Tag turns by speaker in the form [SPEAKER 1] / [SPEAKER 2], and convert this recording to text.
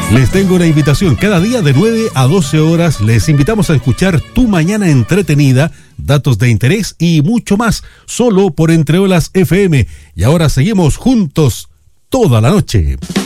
[SPEAKER 1] Les tengo una invitación. Cada día de 9 a 12 horas les invitamos a escuchar Tu Mañana Entretenida, datos de interés y mucho más, solo por Entre Olas FM. Y ahora seguimos juntos toda la noche.